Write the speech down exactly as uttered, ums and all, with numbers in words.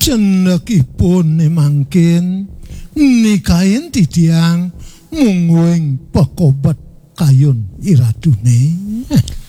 Jenengipun mangkin nikahin titiang mungguing pekobat kayun iradune.